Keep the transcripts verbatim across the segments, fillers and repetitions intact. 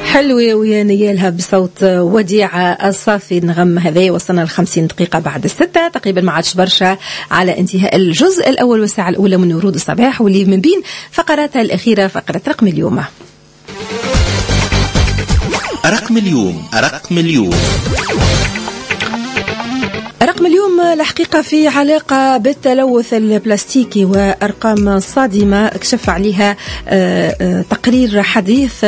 حلوة ويا نيالها بصوت وديعة الصافي. النغم هذا وصلنا لخمسين دقيقة بعد الستة تقريبا، ما عادش برشا على انتهاء الجزء الأول والساعة الأولى من ورود الصباح، واللي من بين فقراتها الأخيرة فقرة رقم اليوم. رقم اليوم رقم اليوم رقم اليوم الحقيقة في علاقة بالتلوث البلاستيكي وأرقام صادمة كشف عليها تقرير حديث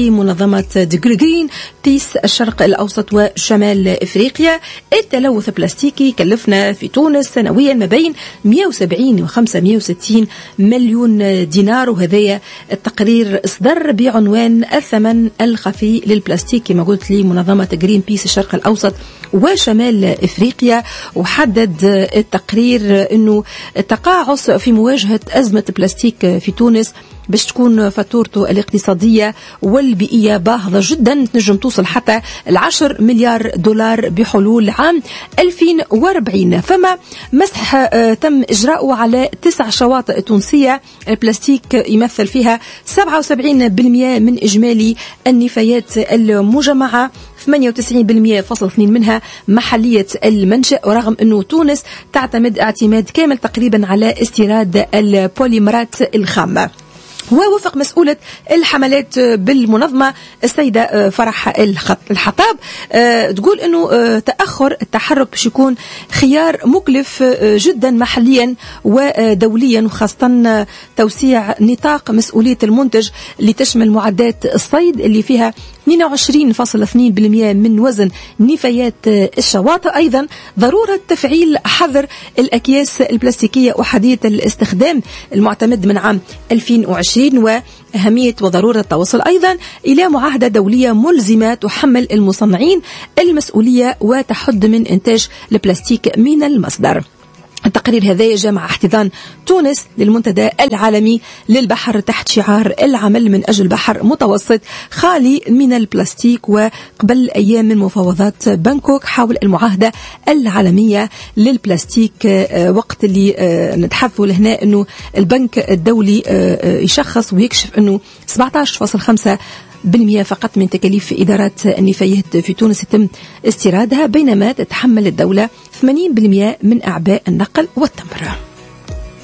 لمنظمة جرين بيس الشرق الأوسط وشمال إفريقيا. التلوث البلاستيكي كلفنا في تونس سنويا ما بين مئة وسبعين وخمسمئة وستين مليون دينار، وهذا التقرير اصدر بعنوان الثمن الخفي للبلاستيك كما قلت لي منظمة جرين بيس الشرق الأوسط وشمال إفريقيا. وحدد التقرير أنه التقاعس في مواجهة أزمة البلاستيك في تونس باش تكون فاتورته الاقتصادية والبيئية باهظة جدا، تنجم توصل حتى العشر مليار دولار بحلول عام ألفين وأربعين. فما مسح آه تم إجراؤه على تسع شواطئ تونسية، البلاستيك يمثل فيها سبعة وسبعين بالمئة من إجمالي النفايات المجمعة، ثمانية وتسعين بالمئة فاصل اثنين منها محلية المنشأ، ورغم أنه تونس تعتمد اعتماد كامل تقريبا على استيراد البوليمرات الخامة. ووفق مسؤولة الحملات بالمنظمة السيدة فرح الحطاب تقول أنه تأخر التحرك باش يكون خيار مكلف جدا محليا ودوليا، وخاصة توسيع نطاق مسؤولية المنتج اللي تشمل معدات الصيد اللي فيها اثنين وعشرين فاصلة اثنين بالمئة من وزن نفايات الشواطئ. أيضا ضرورة تفعيل حظر الأكياس البلاستيكية أحادية الاستخدام المعتمد من عام ألفين وعشرين، وأهمية وضرورة التوصل أيضا إلى معاهدة دولية ملزمة تحمل المصنعين المسؤولية وتحد من إنتاج البلاستيك من المصدر. التقرير هذا جمع احتضان تونس للمنتدى العالمي للبحر تحت شعار العمل من أجل بحر متوسط خالي من البلاستيك، وقبل أيام من مفاوضات بانكوك حول المعاهدة العالمية للبلاستيك، وقت اللي نتحدثوا لهنا أنه البنك الدولي يشخص ويكشف أنه سبعة عشر فاصلة خمسة بالمئة فقط من تكاليف إدارات النفايات في تونس يتم استيرادها، بينما تتحمل الدولة ثمانين بالمئة من أعباء النقل والتمر.